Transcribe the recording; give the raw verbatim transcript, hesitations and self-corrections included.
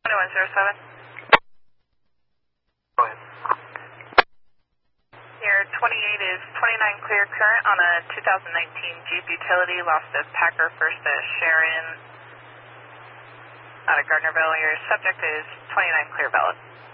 twenty-one zero seven. Go ahead. Your twenty-eight is twenty-nine clear current on a two thousand nineteen Jeep Utility, lost to Packer, first to Sharon out of Gardnerville. Your subject is twenty-nine clear valid.